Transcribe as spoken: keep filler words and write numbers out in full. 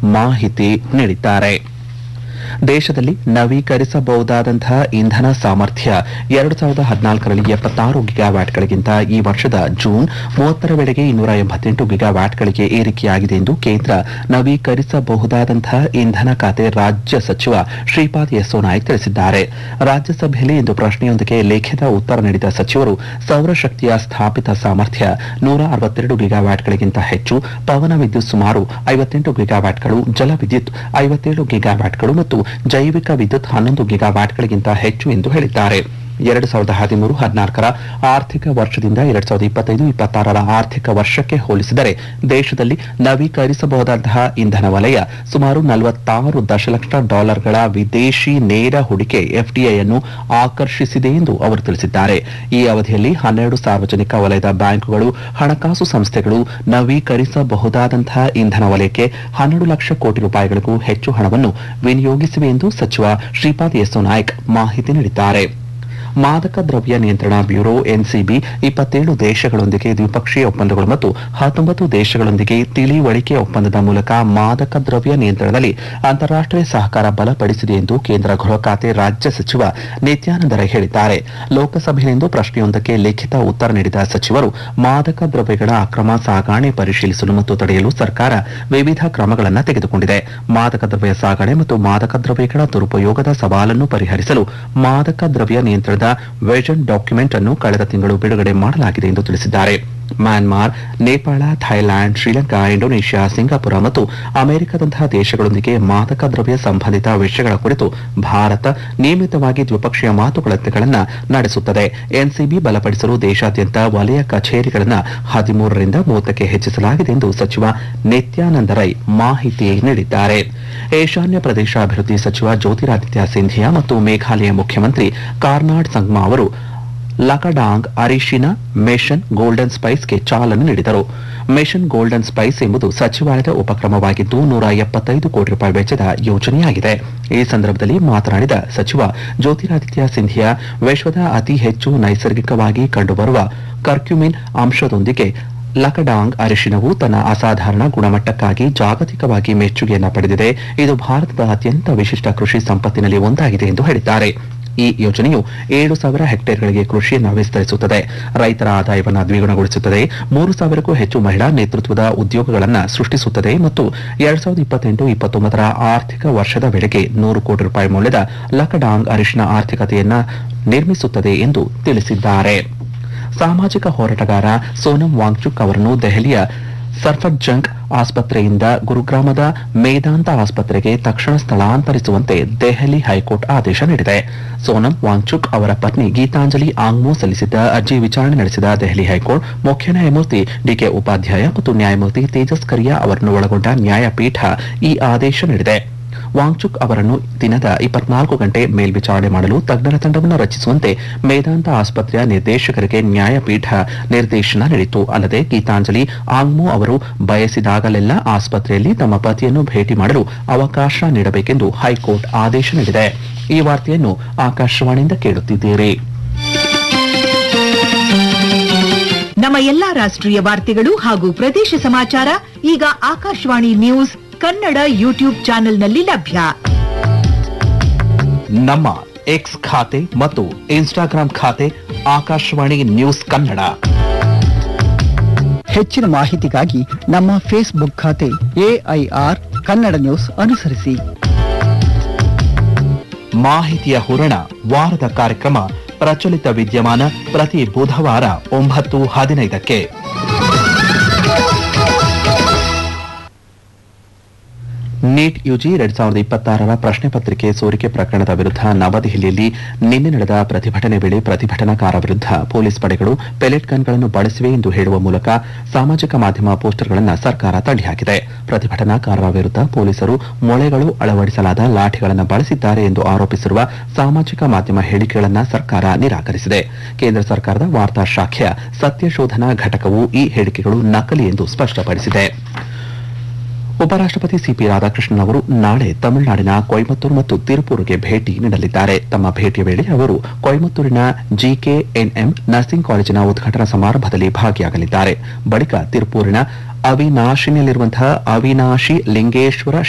ಮಾಹಿತಿ ನೀಡಿದ್ದಾರೆ. ದೇಶದಲ್ಲಿ ನವೀಕರಿಸಬಹುದಾದಂತಹ ಇಂಧನ ಸಾಮರ್ಥ್ಯ ಎರಡು ಸಾವಿರದ ಹದಿನಾಲ್ಕರಲ್ಲಿ ಎಪ್ಪತ್ತಾರು ಗಿಗಾವ್ಯಾಟ್ಗಳಿಗಿಂತ ಈ ವರ್ಷದ ಜೂನ್ ಮೂವತ್ತರ ವೇಳೆಗೆ ಇನ್ನೂರ ಎಂಬತ್ತೆಂಟು ಗಿಗಾವ್ಯಾಟ್ಗಳಿಗೆ ಏರಿಕೆಯಾಗಿದೆ ಎಂದು ಕೇಂದ್ರ ನವೀಕರಿಸಬಹುದಾದಂತಹ ಇಂಧನ ಖಾತೆ ರಾಜ್ಯ ಸಚಿವ ಶ್ರೀಪಾದ್ ಯೆಸ್ಸೋ ನಾಯ್ಕ್ ತಿಳಿಸಿದ್ದಾರೆ. ರಾಜ್ಯಸಭೆಯಲ್ಲಿ ಇಂದು ಪ್ರಶ್ನೆಯೊಂದಕ್ಕೆ ಲಿಖಿತ ಉತ್ತರ ನೀಡಿದ ಸಚಿವರು ಸೌರಶಕ್ತಿಯ ಸ್ಥಾಪಿತ ಸಾಮರ್ಥ್ಯ ನೂರ ಅರವತ್ತೆರಡು ಗಿಗಾವ್ಯಾಟ್ಗಳಿಗಿಂತ ಹೆಚ್ಚು, ಪವನ ವಿದ್ಯುತ್ ಸುಮಾರು ಐವತ್ತೆಂಟು ಗಿಗಾವ್ಯಾಟ್ಗಳು, ಜಲವಿದ್ಯುತ್ ಐವತ್ತೇಳು ಗಿಗಾವ್ಯಾಟ್ಗಳು ಮತ್ತು ಜೈವಿಕ ವಿದ್ಯುತ್ ಹನ್ನೊಂದು ಗಿಗಾವ್ಯಾಟ್ಗಳಿಗಿಂತ ಹೆಚ್ಚು ಎಂದು ಹೇಳಿದ್ದಾರೆ. ಎರಡು ಸಾವಿರದ ಹದಿಮೂರು ಹದಿನಾಲ್ಕರ ಆರ್ಥಿಕ ವರ್ಷದಿಂದ ಎರಡು ಸಾವಿರದ ಇಪ್ಪತ್ತೈದು ಇಪ್ಪತ್ತಾರರ ಆರ್ಥಿಕ ವರ್ಷಕ್ಕೆ ಹೋಲಿಸಿದರೆ ದೇಶದಲ್ಲಿ ನವೀಕರಿಸಬಹುದಾದಂತಹ ಇಂಧನ ವಲಯ ಸುಮಾರು ನಲವತ್ತಾರು ದಶಲಕ್ಷ ಡಾಲರ್ಗಳ ವಿದೇಶಿ ನೇರ ಹೂಡಿಕೆ ಎಫ್ಡಿಐ ಅನ್ನು ಆಕರ್ಷಿಸಿದೆ ಎಂದು ಅವರು ತಿಳಿಸಿದ್ದಾರೆ. ಈ ಅವಧಿಯಲ್ಲಿ ಹನ್ನೆರಡು ಸಾರ್ವಜನಿಕ ವಲಯದ ಬ್ಯಾಂಕುಗಳು, ಹಣಕಾಸು ಸಂಸ್ಥೆಗಳು ನವೀಕರಿಸಬಹುದಾದಂತಹ ಇಂಧನ ವಲಯಕ್ಕೆ ಹನ್ನೆರಡು ಲಕ್ಷ ಕೋಟಿ ರೂಪಾಯಿಗಳಿಗೂ ಹೆಚ್ಚು ಹಣವನ್ನು ವಿನಿಯೋಗಿಸಿವೆ ಎಂದು ಸಚಿವ ಶ್ರೀಪಾದ್ ಯೆಸ್ಸೋ ನಾಯ್ಕ್ ಮಾಹಿತಿ ನೀಡಿದ್ದಾರೆ. ಮಾದಕ ದ್ರವ್ಯ ನಿಯಂತ್ರಣ ಬ್ಯೂರೋ ಎನ್ಸಿಬಿ ಇಪ್ಪತ್ತೇಳು ದೇಶಗಳೊಂದಿಗೆ ದ್ವಿಪಕ್ಷೀಯ ಒಪ್ಪಂದಗಳು ಮತ್ತು ಹತ್ತೊಂಬತ್ತು ದೇಶಗಳೊಂದಿಗೆ ತಿಳಿವಳಿಕೆ ಒಪ್ಪಂದದ ಮೂಲಕ ಮಾದಕ ದ್ರವ್ಯ ನಿಯಂತ್ರಣದಲ್ಲಿ ಅಂತಾರಾಷ್ಟೀಯ ಸಹಕಾರ ಬಲಪಡಿಸಿದೆ ಎಂದು ಕೇಂದ್ರ ಗೃಹ ಖಾತೆ ರಾಜ್ಯ ಸಚಿವ ನಿತ್ಯಾನಂದ ರೈ ಹೇಳಿದ್ದಾರೆ. ಲೋಕಸಭೆಯಲ್ಲಿಂದು ಪ್ರಶ್ನೆಯೊಂದಕ್ಕೆ ಲಿಖಿತ ಉತ್ತರ ನೀಡಿದ ಸಚಿವರು ಮಾದಕ ದ್ರವ್ಯಗಳ ಅಕ್ರಮ ಸಾಗಣೆ ಪರಿಶೀಲಿಸಲು ಮತ್ತು ತಡೆಯಲು ಸರ್ಕಾರ ವಿವಿಧ ಕ್ರಮಗಳನ್ನು ತೆಗೆದುಕೊಂಡಿದೆ. ಮಾದಕ ದ್ರವ್ಯ ಸಾಗಣೆ ಮತ್ತು ಮಾದಕ ದ್ರವ್ಯಗಳ ದುರುಪಯೋಗದ ಸವಾಲನ್ನು ಪರಿಹರಿಸಲು ಮಾದಕ ದ್ರವ್ಯ ನಿಯಂತ್ರಣದ ವಿಷನ್ ಡಾಕ್ಯುಮೆಂಟ್ ಅನ್ನು ಕಳೆದ ತಿಂಗಳು ಬಿಡುಗಡೆ ಮಾಡಲಾಗಿದೆ ಎಂದು ತಿಳಿಸಿದ್ದಾರೆ. Myanmar, Nepal, Thailand, Sri Lanka, Indonesia, Singapore ಮತ್ತು ಅಮೆರಿಕದಂತಹ ದೇಶಗಳೊಂದಿಗೆ ಮಾದಕ ದ್ರವ್ಯ ಸಂಬಂಧಿತ ವಿಷಯಗಳ ಕುರಿತು ಭಾರತ ನಿಯಮಿತವಾಗಿ ದ್ವಿಪಕ್ಷೀಯ ಮಾತುಕತೆಗಳನ್ನು ನಡೆಸುತ್ತದೆ. ಎನ್ಸಿಬಿ ಬಲಪಡಿಸಲು ದೇಶಾದ್ಯಂತ ವಲಯ ಕಚೇರಿಗಳನ್ನು ಹದಿಮೂರರಿಂದ ಮೂವತ್ತಕ್ಕೆ ಹೆಚ್ಚಿಸಲಾಗಿದೆ ಎಂದು ಸಚಿವ ನಿತ್ಯಾನಂದ ರೈ ಮಾಹಿತಿ ನೀಡಿದ್ದಾರೆ. ಈಶಾನ್ಯ ಪ್ರದೇಶ ಅಭಿವೃದ್ಧಿ ಸಚಿವ ಜ್ಯೋತಿರಾದಿತ್ಯ ಸಿಂಧಿಯಾ ಮತ್ತು ಮೇಘಾಲಯ ಮುಖ್ಯಮಂತ್ರಿ ಕಾರ್ನಾಡ್ ಸಂಗ್ಮಾ ಅವರು ಲಕಡಾಂಗ್ ಅರಿಶಿನ ಮಿಷನ್ ಗೋಲ್ಡನ್ ಸ್ಪೈಸ್ಗೆ ಚಾಲನೆ ನೀಡಿದರು. ಮಿಷನ್ ಗೋಲ್ಡನ್ ಸ್ಪೈಸ್ ಎಂಬುದು ಸಚಿವಾಲಯದ ಉಪಕ್ರಮವಾಗಿದ್ದು ನೂರ ಎಪ್ಪತ್ತೈದು ಕೋಟಿ ರೂಪಾಯಿ ವೆಚ್ಚದ ಯೋಜನೆಯಾಗಿದೆ. ಈ ಸಂದರ್ಭದಲ್ಲಿ ಮಾತನಾಡಿದ ಸಚಿವ ಜ್ಯೋತಿರಾದಿತ್ಯ ಸಿಂಧಿಯಾ, ವಿಶ್ವದ ಅತಿ ಹೆಚ್ಚು ನೈಸರ್ಗಿಕವಾಗಿ ಕಂಡುಬರುವ ಕರ್ಕ್ಯುಮಿನ್ ಅಂಶದೊಂದಿಗೆ ಲಕಡಾಂಗ್ ಅರಿಶಿನವು ತನ್ನ ಅಸಾಧಾರಣ ಗುಣಮಟ್ಟಕ್ಕಾಗಿ ಜಾಗತಿಕವಾಗಿ ಮೆಚ್ಚುಗೆಯನ್ನು ಪಡೆದಿದೆ. ಇದು ಭಾರತದ ಅತ್ಯಂತ ವಿಶಿಷ್ಟ ಕೃಷಿ ಸಂಪತ್ತಿನಲ್ಲಿ ಒಂದಾಗಿದೆ ಎಂದು ಹೇಳಿದ್ದಾರೆ. ಈ ಯೋಜನೆಯು ಏಳು ಸಾವಿರ ಹೆಕ್ಟೇರ್ಗಳಿಗೆ ಕೃಷಿಯನ್ನು ವಿಸ್ತರಿಸುತ್ತದೆ, ರೈತರ ಆದಾಯವನ್ನು ದ್ವಿಗುಣಗೊಳಿಸುತ್ತದೆ, ಮೂರು ಸಾವಿರಕ್ಕೂ ಹೆಚ್ಚು ಮಹಿಳಾ ನೇತೃತ್ವದ ಉದ್ಯೋಗಗಳನ್ನು ಸೃಷ್ಟಿಸುತ್ತದೆ ಮತ್ತು ಎರಡ್ ಸಾವಿರದ ಇಪ್ಪತ್ತೆಂಟು ಇಪ್ಪತ್ತೊಂಬತ್ತರ ಆರ್ಥಿಕ ವರ್ಷದ ವೇಳೆಗೆ ನೂರು ಕೋಟಿ ರೂಪಾಯಿ ಮೌಲ್ಯದ ಲಕಡಾಂಗ್ ಅರಿಶಿನ ಆರ್ಥಿಕತೆಯನ್ನು ನಿರ್ಮಿಸುತ್ತದೆ ಎಂದು ತಿಳಿಸಿದ್ದಾರೆ. ಸಾಮಾಜಿಕ ಹೋರಾಟಗಾರ ಸೋನಂ ವಾಂಗ್ಚುಕ್ ಅವರನ್ನು ದೆಹಲಿಯ ಸಫ್ದರ್ಜಂಗ್ ಆಸ್ಪತ್ರೆಯಿಂದ ಗುರುಗ್ರಾಮದ ಮೇದಾಂತ ಆಸ್ಪತ್ರೆಗೆ ತಕ್ಷಣ ಸ್ಥಳಾಂತರಿಸುವಂತೆ ದೆಹಲಿ ಹೈಕೋರ್ಟ್ ಆದೇಶ ನೀಡಿದೆ. ಸೋನಂ ವಾಂಗ್ಚುಕ್ ಅವರ ಪತ್ನಿ ಗೀತಾಂಜಲಿ ಆಂಗ್ಮೋ ಸಲ್ಲಿಸಿದ್ದ ಅರ್ಜಿ ವಿಚಾರಣೆ ನಡೆಸಿದ ದೆಹಲಿ ಹೈಕೋರ್ಟ್ ಮುಖ್ಯ ನ್ಯಾಯಮೂರ್ತಿ ಡಿಕೆ ಉಪಾಧ್ಯಾಯ ಮತ್ತು ನ್ಯಾಯಮೂರ್ತಿ ತೇಜಸ್ ಕರಿಯಾ ಅವರನ್ನು ಒಳಗೊಂಡ ನ್ಯಾಯಪೀಠ ಈ ಆದೇಶ ನೀಡಿದೆ. ವಾಂಗ್ಚುಕ್ ಅವರನ್ನು ದಿನದ ಇಪ್ಪತ್ನಾಲ್ಕು ಗಂಟೆ ಮೇಲ್ವಿಚಾರಣೆ ಮಾಡಲು ತಜ್ಞರ ತಂಡವನ್ನು ರಚಿಸುವಂತೆ ಮೇದಾಂತ ಆಸ್ಪತ್ರೆಯ ನಿರ್ದೇಶಕರಿಗೆ ನ್ಯಾಯಪೀಠ ನಿರ್ದೇಶನ ನೀಡಿತು. ಅಲ್ಲದೆ ಗೀತಾಂಜಲಿ ಆಂಗ್ಮೋ ಅವರು ಬಯಸಿದಾಗಲೆಲ್ಲ ಆಸ್ಪತ್ರೆಯಲ್ಲಿ ತಮ್ಮ ಪತಿಯನ್ನು ಭೇಟಿ ಮಾಡಲು ಅವಕಾಶ ನೀಡಬೇಕೆಂದು ಹೈಕೋರ್ಟ್ ಆದೇಶ ನೀಡಿದೆ. ಈ ವಾರ್ತೆಯನ್ನು ಆಕಾಶವಾಣಿಯಿಂದ ಕೇಳುತ್ತಿದ್ದೀರಿ. ನಮ್ಮ ಎಲ್ಲಾ ರಾಷ್ಟ್ರೀಯ ವಾರ್ತೆಗಳು ಹಾಗೂ ಪ್ರದೇಶ ಸಮಾಚಾರ ಈಗ ಆಕಾಶವಾಣಿ ನ್ಯೂಸ್ ಕನ್ನಡ ಯೂಟ್ಯೂಬ್ ಚಾನೆಲ್ನಲ್ಲಿ ಲಭ್ಯ. ನಮ್ಮ ಎಕ್ಸ್ ಖಾತೆ ಮತ್ತು ಇನ್ಸ್ಟಾಗ್ರಾಂ ಖಾತೆ ಆಕಾಶವಾಣಿ ನ್ಯೂಸ್ ಕನ್ನಡ. ಹೆಚ್ಚಿನ ಮಾಹಿತಿಗಾಗಿ ನಮ್ಮ ಫೇಸ್ಬುಕ್ ಖಾತೆ ಎಐಆರ್ ಕನ್ನಡ ನ್ಯೂಸ್ ಅನುಸರಿಸಿ. ಮಾಹಿತಿಯ ಹೂರಣ ವಾರದ ಕಾರ್ಯಕ್ರಮ ಪ್ರಚಲಿತ ವಿದ್ಯಮಾನ ಪ್ರತಿ ಬುಧವಾರ ಒಂಬತ್ತು ಹದಿನೈದಕ್ಕೆ. ನೀಟ್ ಯುಜಿ ಎರಡ್ ಸಾವಿರದ ಇಪ್ಪತ್ತಾರರ ಪ್ರಶ್ನೆ ಪತ್ರಿಕೆ ಸೋರಿಕೆ ಪ್ರಕರಣದ ವಿರುದ್ಧ ನವದೆಹಲಿಯಲ್ಲಿ ನಿನ್ನೆ ನಡೆದ ಪ್ರತಿಭಟನೆ ವೇಳೆ ಪ್ರತಿಭಟನಾಕಾರ ವಿರುದ್ಧ ಪೊಲೀಸ್ ಪಡೆಗಳು ಪೆಲೆಟ್ ಗನ್ಗಳನ್ನು ಬಳಸಿವೆ ಎಂದು ಹೇಳುವ ಮೂಲಕ ಸಾಮಾಜಿಕ ಮಾಧ್ಯಮ ಪೋಸ್ಟರ್ಗಳನ್ನು ಸರ್ಕಾರ ತಳ್ಳಿಹಾಕಿದೆ. ಪ್ರತಿಭಟನಾಕಾರರ ವಿರುದ್ಧ ಪೊಲೀಸರು ಮೊಳೆಗಳು ಅಳವಡಿಸಲಾದ ಲಾಠಿಗಳನ್ನು ಬಳಸಿದ್ದಾರೆ ಎಂದು ಆರೋಪಿಸಿರುವ ಸಾಮಾಜಿಕ ಮಾಧ್ಯಮ ಹೇಳಿಕೆಗಳನ್ನು ಸರ್ಕಾರ ನಿರಾಕರಿಸಿದೆ. ಕೇಂದ್ರ ಸರ್ಕಾರದ ವಾರ್ತಾ ಶಾಖೆಯ ಸತ್ಯಶೋಧನಾ ಘಟಕವು ಈ ಹೇಳಿಕೆಗಳು ನಕಲಿ ಎಂದು ಸ್ಪಷ್ಟಪಡಿಸಿದೆ. ಉಪರಾಷ್ಟಪತಿ ಸಿಪಿ ರಾಧಾಕೃಷ್ಣನ್ ಅವರು ನಾಳೆ ತಮಿಳುನಾಡಿನ ಕೊಯಮತ್ತೂರು ಮತ್ತು ತಿರುಪೂರಿಗೆ ಭೇಟಿ ನೀಡಲಿದ್ದಾರೆ. ತಮ್ಮ ಭೇಟಿಯ ವೇಳೆ ಅವರು ಕೊಯಮತ್ತೂರಿನ ಜಿಕೆಎನ್ಎಂ ನರ್ಸಿಂಗ್ ಕಾಲೇಜಿನ ಉದ್ಘಾಟನಾ ಸಮಾರಂಭದಲ್ಲಿ ಭಾಗಿಯಾಗಲಿದ್ದಾರೆ. ಬಳಿಕ ತಿರುಪೂರಿನ ಅವಿನಾಶಿನಲ್ಲಿರುವಂತಹ ಅವಿನಾಶಿ ಲಿಂಗೇಶ್ವರ